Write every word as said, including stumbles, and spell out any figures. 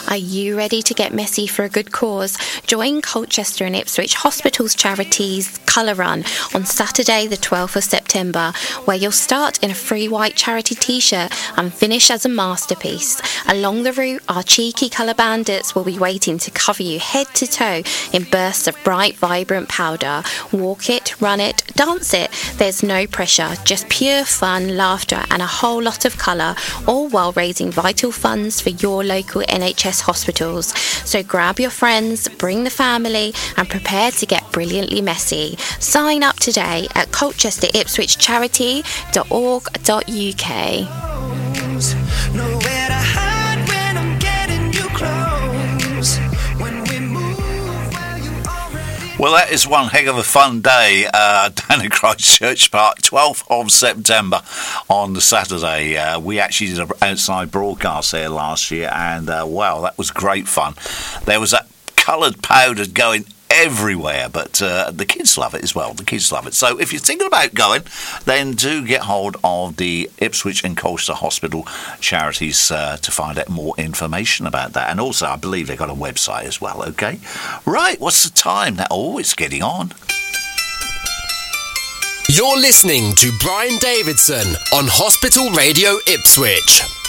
Are you ready to get messy for a good cause? Join Colchester and Ipswich Hospitals Charities Colour Run on Saturday the twelfth of September, where you'll start in a free white charity t-shirt and finish as a masterpiece. Along the route, our cheeky colour bandits will be waiting to cover you head to toe in bursts of bright, vibrant powder. Walk it, run it, dance it. There's no pressure, just pure fun, laughter and a whole lot of colour, all while raising vital funds for your local N H S hospitals. So grab your friends, bring the family and prepare to get brilliantly messy. Sign up today at colchester ipswich charity dot org dot U K. Well, that is one heck of a fun day uh, down at Christchurch Park, twelfth of September on the Saturday. Uh, we actually did an outside broadcast there last year, and uh, wow, that was great fun. There was that coloured powder going everywhere, but uh, the kids love it as well. The kids love it. So if you're thinking about going, then do get hold of the Ipswich and Colchester Hospital charities uh, to find out more information about that. And also, I believe they've got a website as well, okay? Right, what's the time? Now, oh, it's getting on. You're listening to Brian Davidson on Hospital Radio Ipswich.